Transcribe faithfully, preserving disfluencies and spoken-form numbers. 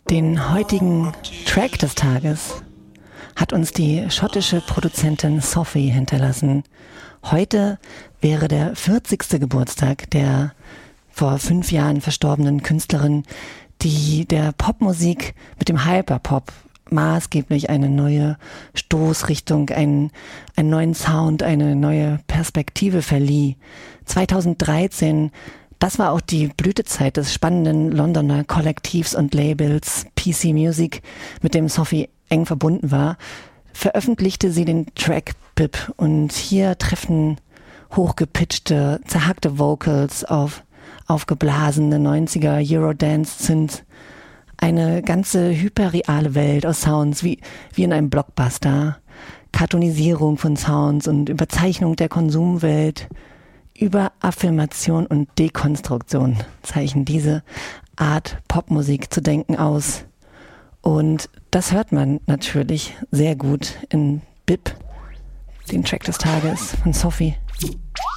Den heutigen Track des Tages hat uns die schottische Produzentin Sophie hinterlassen. Heute wäre der vierzigste Geburtstag der vor fünf Jahren verstorbenen Künstlerin, die der Popmusik mit dem Hyperpop maßgeblich eine neue Stoßrichtung, einen, einen neuen Sound, eine neue Perspektive verlieh. zweitausenddreizehn, das war auch die Blütezeit des spannenden Londoner Kollektivs und Labels P C Music, mit dem Sophie eng verbunden war, veröffentlichte sie den Track Bip, und hier treffen hochgepitchte, zerhackte Vocals auf aufgeblasene neunziger Eurodance-Synth, eine ganze hyperreale Welt aus Sounds, wie, wie in einem Blockbuster, Kartonisierung von Sounds und Überzeichnung der Konsumwelt, über Affirmation und Dekonstruktion zeichnen diese Art Popmusik zu denken aus. Und das hört man natürlich sehr gut in Bip, den Track des Tages von Sophie.